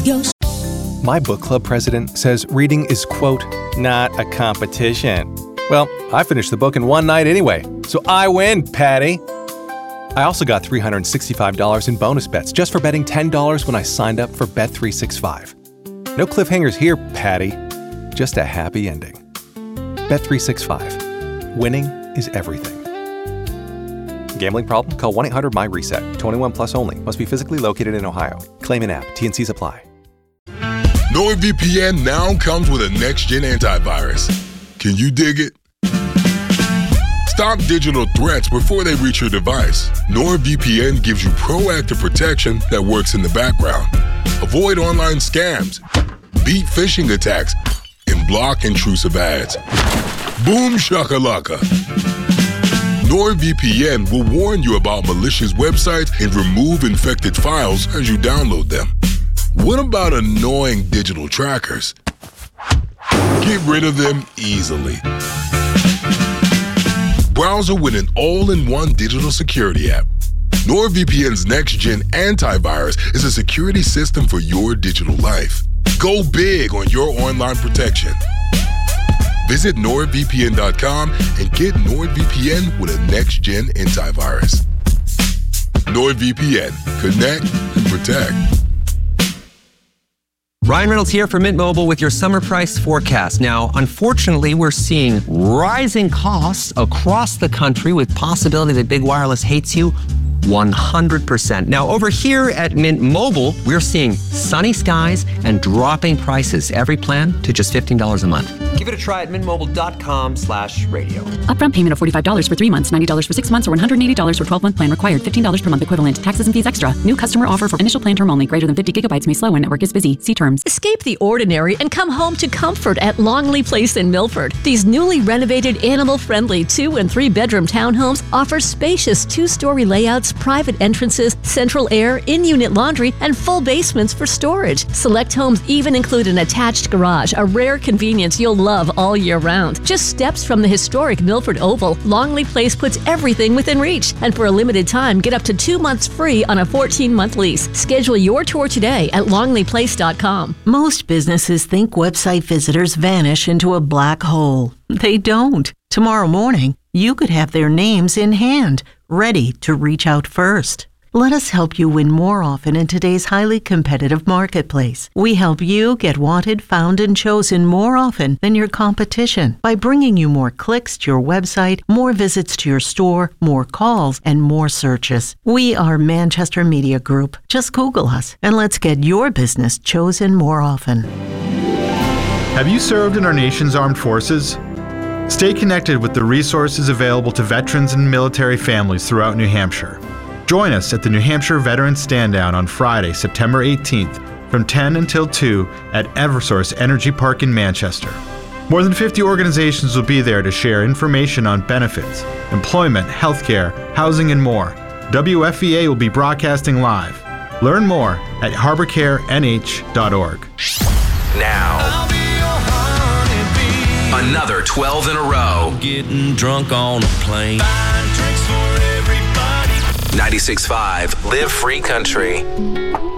My book club president says reading is, quote, not a competition. Well, I finished the book in one night anyway, so I win, Patty. I also got $365 in bonus bets just for betting $10 when I signed up for Bet365. No cliffhangers here, Patty. Just a happy ending. Bet365. Winning is everything. Gambling problem? Call 1-800-MY-RESET. 21 plus only. Must be physically located in Ohio. Claim in app. T&Cs apply. NordVPN now comes with a next-gen antivirus. Can you dig it? Stop digital threats before they reach your device. NordVPN gives you proactive protection that works in the background. Avoid online scams, beat phishing attacks, and block intrusive ads. Boom shakalaka. NordVPN will warn you about malicious websites and remove infected files as you download them. What about annoying digital trackers? Get rid of them easily. Browser with an all-in-one digital security app. NordVPN's next-gen antivirus is a security system for your digital life. Go big on your online protection. Visit NordVPN.com and get NordVPN with a next-gen antivirus. NordVPN. Connect and protect. Ryan Reynolds here for Mint Mobile with your summer price forecast. Now, unfortunately, we're seeing rising costs across the country with possibility that big wireless hates you 100%. Now, over here at Mint Mobile, we're seeing sunny skies and dropping prices. Every plan to just $15 a month. Give it a try at mintmobile.com/radio. Upfront payment of $45 for 3 months, $90 for 6 months, or $180 for 12-month plan required. $15 per month equivalent. Taxes and fees extra. New customer offer for initial plan term only. Greater than 50 gigabytes may slow when network is busy. See terms. Escape the ordinary and come home to comfort at Longley Place in Milford. These newly renovated, animal-friendly 2- and 3-bedroom townhomes offer spacious 2-story layouts, private entrances, central air, in-unit laundry, and full basements for storage. Select homes even include an attached garage, a rare convenience you'll love all year round. Just steps from the historic Milford Oval, Longley Place puts everything within reach. And for a limited time, get up to 2 months free on a 14-month lease. Schedule your tour today at longleyplace.com. Most businesses think website visitors vanish into a black hole. They don't. Tomorrow morning, you could have their names in hand, ready to reach out first. Let us help you win more often in today's highly competitive marketplace. We help you get wanted, found, and chosen more often than your competition by bringing you more clicks to your website, more visits to your store, more calls, and more searches. We are Manchester Media Group. Just Google us and let's get your business chosen more often. Have you served in our nation's armed forces? Stay connected with the resources available to veterans and military families throughout New Hampshire. Join us at the New Hampshire Veterans Stand Down on Friday, September 18th from 10 until 2 at Eversource Energy Park in Manchester. More than 50 organizations will be there to share information on benefits, employment, healthcare, housing, and more. WFVA will be broadcasting live. Learn more at harborcarenh.org. Now, another 12 in a row. Getting drunk on a plane. 96.5 Live Free Country.